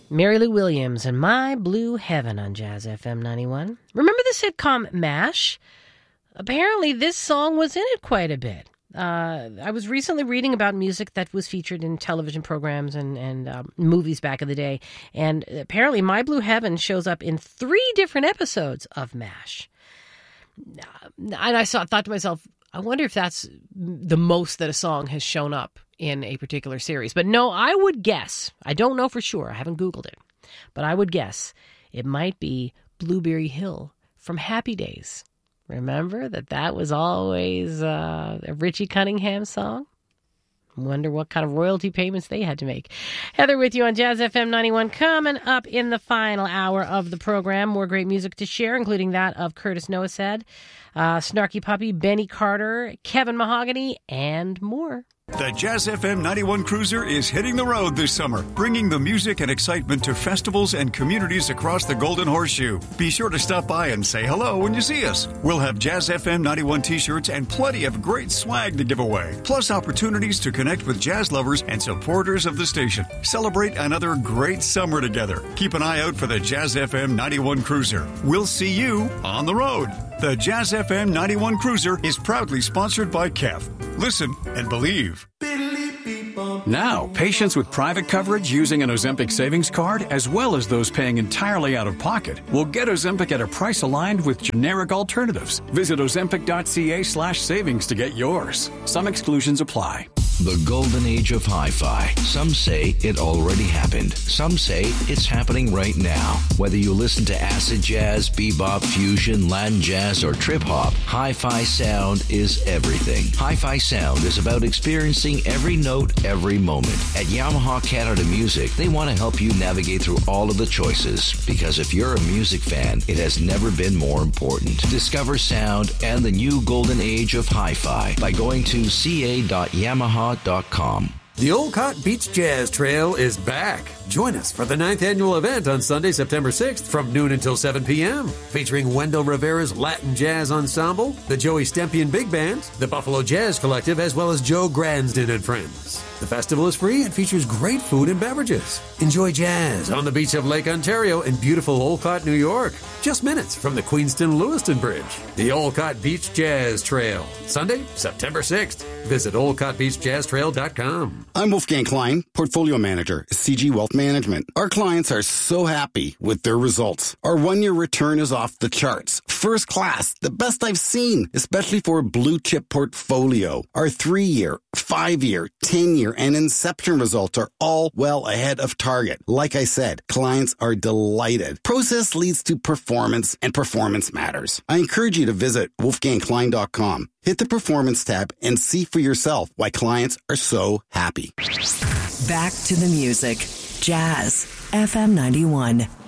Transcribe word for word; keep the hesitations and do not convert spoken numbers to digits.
Mary Lou Williams and My Blue Heaven on Jazz F M ninety-one. Remember the sitcom MASH? Apparently this song was in it quite a bit. Uh, I was recently reading about music that was featured in television programs and, and um, movies back in the day, and apparently My Blue Heaven shows up in three different episodes of MASH. And I saw, thought to myself, I wonder if that's the most that a song has shown up in a particular series. But no, I would guess, I don't know for sure, I haven't Googled it, but I would guess it might be Blueberry Hill from Happy Days. Remember that that was always uh, a Richie Cunningham song? Wonder what kind of royalty payments they had to make. Heather with you on Jazz F M ninety-one. Coming up in the final hour of the program, more great music to share, including that of Curtis Noasad, uh, Snarky Puppy, Benny Carter, Kevin Mahogany, and more. The Jazz F M ninety-one Cruiser is hitting the road this summer, bringing the music and excitement to festivals and communities across the Golden Horseshoe. Be sure to stop by and say hello when you see us. We'll have Jazz F M ninety-one t-shirts and plenty of great swag to give away, plus opportunities to connect with jazz lovers and supporters of the station. Celebrate another great summer together. Keep an eye out for the Jazz F M ninety-one Cruiser. We'll see you on the road. The Jazz F M ninety-one Cruiser is proudly sponsored by K E F. Listen and believe. Now, patients with private coverage using an Ozempic savings card, as well as those paying entirely out of pocket, will get Ozempic at a price aligned with generic alternatives. Visit ozempic.ca slash savings to get yours. Some exclusions apply. The golden age of hi-fi. Some say it already happened. Some say it's happening right now. Whether you listen to acid jazz, bebop, fusion, Latin jazz, or trip-hop, hi-fi sound is everything. Hi-fi sound is about experiencing every note, every moment. At Yamaha Canada Music, they want to help you navigate through all of the choices. Because if you're a music fan, it has never been more important. Discover sound and the new golden age of hi-fi by going to c a dot yamaha dot com. The Olcott Beach Jazz Trail is back. Join us for the ninth annual event on Sunday, September sixth from noon until seven p.m. featuring Wendell Rivera's Latin Jazz Ensemble, the Joey Stempian Big Band, the Buffalo Jazz Collective, as well as Joe Gransden and friends. The festival is free and features great food and beverages. Enjoy jazz on the beach of Lake Ontario in beautiful Olcott, New York, just minutes from the Queenston-Lewiston Bridge. The Olcott Beach Jazz Trail, Sunday, September sixth. Visit olcott beach jazz trail dot com. I'm Wolfgang Klein, Portfolio Manager, C G Wealth Management. Our clients are so happy with their results. Our one-year return is off the charts. First class, the best I've seen, especially for a blue-chip portfolio. Our three-year, five-year, ten-year, and Inception results are all well ahead of target. Like I said, clients are delighted. Process leads to performance, and performance matters. I encourage you to visit wolfgang klein dot com. Hit the Performance tab and see for yourself why clients are so happy. Back to the music. Jazz F M ninety-one.